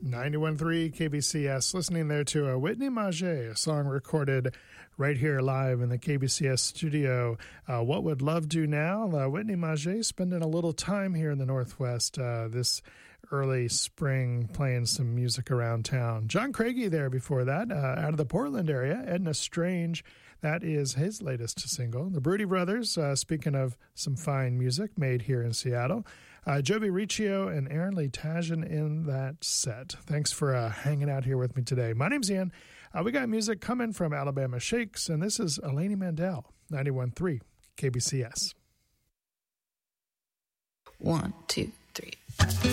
91.3 KBCS, listening there to Whitney Maget, a song recorded right here live in the KBCS studio. What Would Love Do Now? Whitney Maget spending a little time here in the Northwest this early spring, playing some music around town. John Craigie there before that, out of the Portland area. Edna Strange, that is his latest single. The Broody Brothers, speaking of some fine music made here in Seattle. Joby Riccio and Aaron Lee Tajan in that set. Thanks for hanging out here with me today. My name's Ian. We got music coming from Alabama Shakes, and this is Eleni Mandel, 91.3 KBCS. 1, 2, 3.